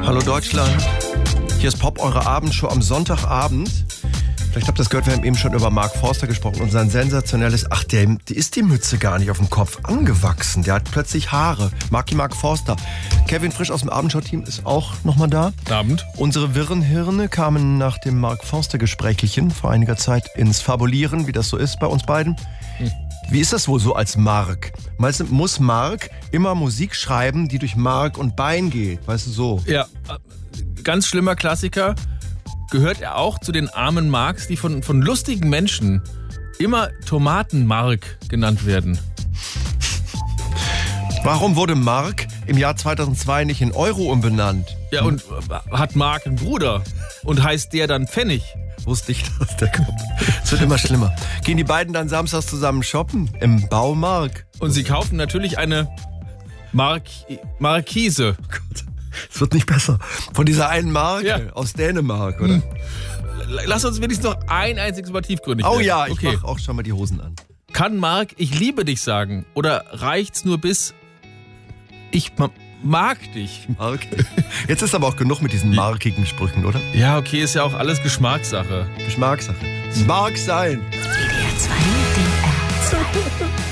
Hallo Deutschland, hier ist Pop, eure Abendshow am Sonntagabend. Vielleicht habt ihr das gehört, wir haben eben schon über Mark Forster gesprochen und sein sensationelles, der ist die Mütze gar nicht auf dem Kopf angewachsen, der hat plötzlich Haare. Mark Forster. Kevin Frisch aus dem Abendshow-Team ist auch nochmal da. Abend. Unsere wirren Hirne kamen nach dem Mark Forster-Gesprächchen vor einiger Zeit ins Fabulieren, wie das so ist bei uns beiden. Wie ist das wohl so als Mark? Meinst du, muss Mark immer Musik schreiben, die durch Mark und Bein geht? Weißt du, so? Ja, ganz schlimmer Klassiker. Gehört er auch zu den armen Marks, die von lustigen Menschen immer Tomatenmark genannt werden? Warum wurde Mark im Jahr 2002 nicht in Euro umbenannt? Ja, und hat Mark einen Bruder und heißt der dann Pfennig? Wusste ich, dass der kommt. Es wird immer schlimmer. Gehen die beiden dann samstags zusammen shoppen? Im Baumarkt? Und sie kaufen natürlich eine Markise. Oh Gott, es wird nicht besser. Von dieser einen Marke aus Dänemark, oder? Lass uns wenigstens noch ein einziges Mal tiefgründig Oh werden. ja, ich mach auch schon mal die Hosen an. Kann Mark ich liebe dich sagen? Oder reicht's nur bis ich mag dich? Mark. Jetzt ist aber auch genug mit diesen markigen Sprüchen, oder? Ja, okay, ist ja auch alles Geschmackssache. Geschmackssache. Es mag sein. WDR 2 DR.